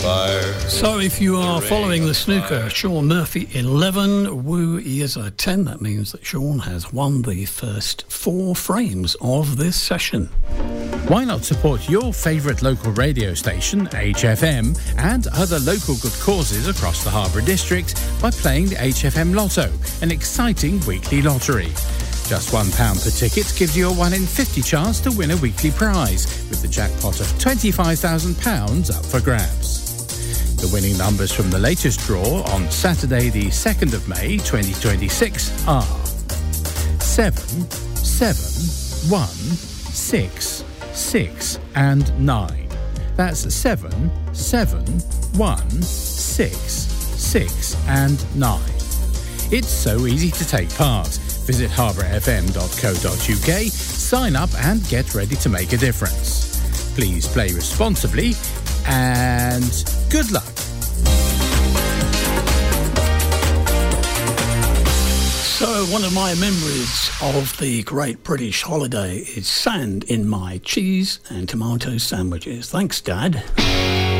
fire. So if you are following the snooker, Sean Murphy 11, Wu Yeza 10, that means that Sean has won the first 4 frames of this session. Why not support your favourite local radio station, HFM, and other local good causes across the Harbour District by playing the HFM Lotto, an exciting weekly lottery. Just £1 per ticket gives you a 1 in 50 chance to win a weekly prize, with the jackpot of £25,000 up for grabs. The winning numbers from the latest draw on Saturday the 2nd of May 2026 are 7, 7, 1, 6, 6 and 9. That's 7, 7, 1, 6, 6 and 9. It's so easy to take part. Visit harbourfm.co.uk, sign up and get ready to make a difference. Please play responsibly and good luck. So one of my memories of the great British holiday is sand in my cheese and tomato sandwiches. Thanks, Dad.